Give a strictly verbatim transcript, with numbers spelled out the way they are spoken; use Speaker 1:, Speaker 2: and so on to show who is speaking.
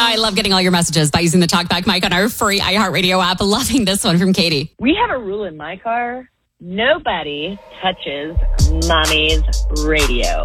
Speaker 1: I love getting all your messages by using the TalkBack mic on our free iHeartRadio app. Loving this one from Katie.
Speaker 2: We have a rule in my car. Nobody touches Mommy's radio.